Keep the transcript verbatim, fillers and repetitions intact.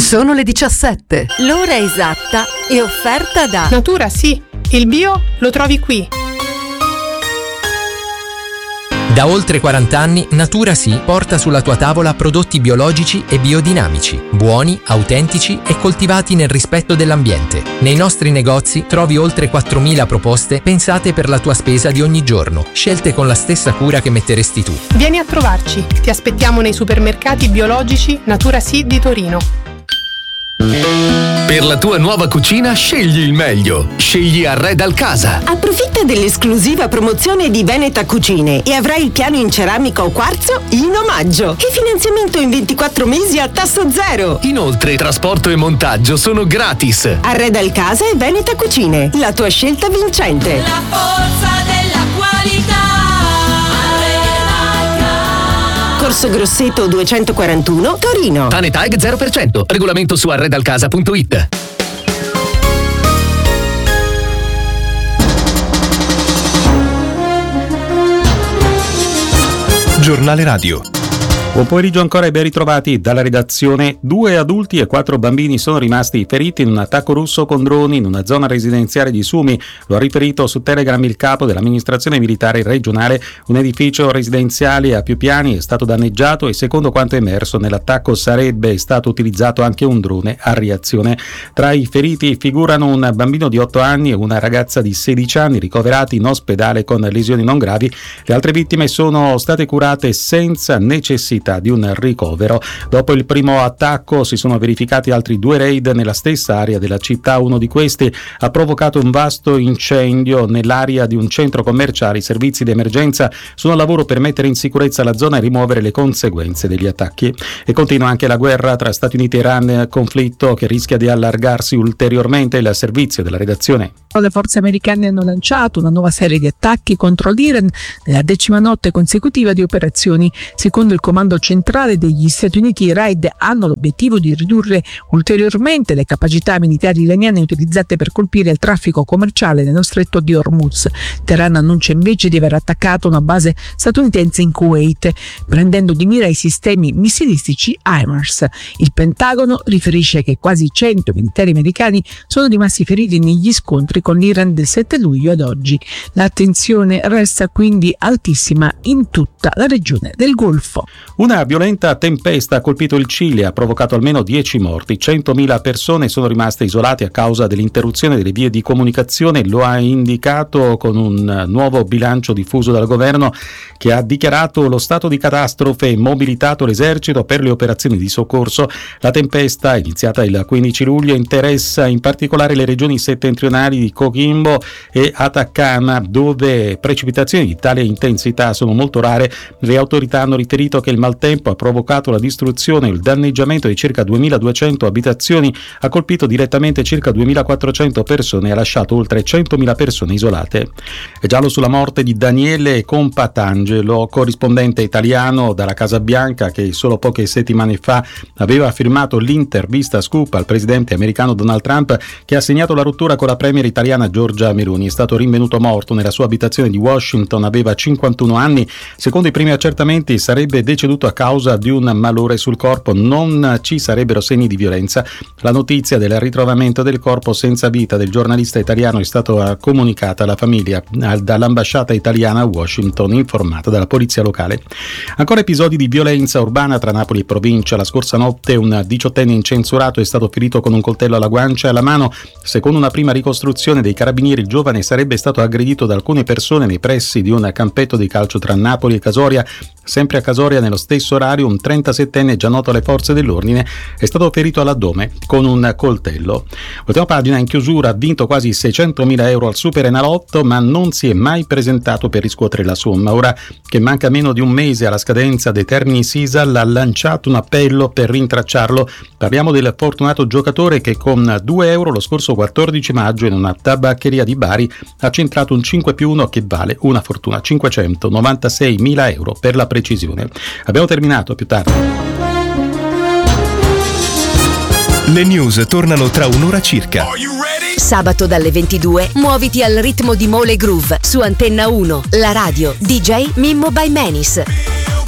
Sono le diciassette. L'ora esatta è offerta da Natura Sì, il bio lo trovi qui. Da oltre quaranta anni Natura Sì porta sulla tua tavola prodotti biologici e biodinamici, buoni, autentici e coltivati nel rispetto dell'ambiente. Nei nostri negozi trovi oltre quattromila proposte pensate per la tua spesa di ogni giorno, scelte con la stessa cura che metteresti tu. Vieni a trovarci, ti aspettiamo nei supermercati biologici Natura Sì di Torino. Per la tua nuova cucina scegli il meglio. Scegli Arredal Casa. Approfitta dell'esclusiva promozione di Veneta Cucine e avrai il piano in ceramica o quarzo in omaggio e finanziamento in ventiquattro mesi a tasso zero. Inoltre trasporto e montaggio sono gratis. Arredal Casa e Veneta Cucine, la tua scelta vincente. La forza della qualità. Corso Grosseto duecentoquarantuno, Torino. Tanetag zero per cento. Regolamento su arredalcasa punto it. Giornale Radio. Buon pomeriggio ancora e ben ritrovati dalla redazione. Due adulti e quattro bambini sono rimasti feriti in un attacco russo con droni in una zona residenziale di Sumi. Lo ha riferito su Telegram il capo dell'amministrazione militare regionale. Un edificio residenziale a più piani è stato danneggiato e secondo quanto emerso nell'attacco sarebbe stato utilizzato anche un drone a reazione. Tra i feriti figurano un bambino di otto anni e una ragazza di sedici anni ricoverati in ospedale con lesioni non gravi. Le altre vittime sono state curate senza necessità di un ricovero. Dopo il primo attacco si sono verificati altri due raid nella stessa area della città. Uno di questi ha provocato un vasto incendio nell'area di un centro commerciale. I servizi di emergenza sono al lavoro per mettere in sicurezza la zona e rimuovere le conseguenze degli attacchi. E continua anche la guerra tra Stati Uniti e Iran, conflitto che rischia di allargarsi ulteriormente. Il servizio della redazione. Le forze americane hanno lanciato una nuova serie di attacchi contro l'Iran nella decima notte consecutiva di operazioni. Secondo il comando centrale degli Stati Uniti, i raid hanno l'obiettivo di ridurre ulteriormente le capacità militari iraniane utilizzate per colpire il traffico commerciale nello stretto di Hormuz. Teheran annuncia invece di aver attaccato una base statunitense in Kuwait, prendendo di mira i sistemi missilistici HIMARS. Il Pentagono riferisce che quasi cento militari americani sono rimasti feriti negli scontri con l'Iran del sette luglio ad oggi. L'attenzione resta quindi altissima in tutta la regione del Golfo. Una violenta tempesta ha colpito il Cile, ha provocato almeno dieci morti, centomila persone sono rimaste isolate a causa dell'interruzione delle vie di comunicazione. Lo ha indicato con un nuovo bilancio diffuso dal governo, che ha dichiarato lo stato di catastrofe e mobilitato l'esercito per le operazioni di soccorso. La tempesta, iniziata il quindici luglio, interessa in particolare le regioni settentrionali di Coquimbo e Atacama, dove precipitazioni di tale intensità sono molto rare. Le autorità hanno riferito che il maltempo ha provocato la distruzione e il danneggiamento di circa duemiladuecento abitazioni, ha colpito direttamente circa duemilaquattrocento persone e ha lasciato oltre centomila persone isolate. È giallo sulla morte di Daniele Compatangelo, corrispondente italiano dalla Casa Bianca, che solo poche settimane fa aveva firmato l'intervista scoop al presidente americano Donald Trump, che ha segnato la rottura con la premier italiana Giorgia Meloni. È stato rinvenuto morto nella sua abitazione di Washington, aveva cinquantuno anni. Secondo i primi accertamenti sarebbe deceduto a causa di un malore sul corpo, non ci sarebbero segni di violenza. La notizia del ritrovamento del corpo senza vita del giornalista italiano è stata comunicata alla famiglia dall'ambasciata italiana a Washington, informata dalla polizia locale. Ancora episodi di violenza urbana tra Napoli e provincia. La scorsa notte un diciottenne incensurato è stato ferito con un coltello alla guancia e alla mano. Secondo una prima ricostruzione dei carabinieri, il giovane sarebbe stato aggredito da alcune persone nei pressi di un campetto di calcio tra Napoli e Casoria. Sempre a Casoria, nello stesso orario, un trentasettenne già noto alle forze dell'ordine è stato ferito all'addome con un coltello. Ultima pagina, in chiusura, ha vinto quasi seicentomila euro al Super Enalotto, ma non si è mai presentato per riscuotere la somma. Ora che manca meno di un mese alla scadenza dei termini Sisal, ha lanciato un appello per rintracciarlo. Parliamo del fortunato giocatore che con due euro lo scorso quattordici maggio in una tabaccheria di Bari ha centrato un cinque più uno che vale una fortuna, cinquecentonovantaseimila euro per la precisione. Abbiamo terminato, più tardi. Le news tornano tra un'ora circa. Sabato dalle ventidue muoviti al ritmo di Mole Groove su Antenna uno, la radio D J Mimmo by Menis.